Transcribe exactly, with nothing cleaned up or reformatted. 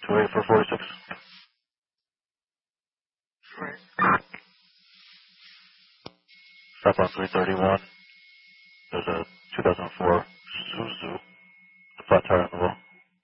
Wait for forty-six. Stop on three thirty-one. There's a two thousand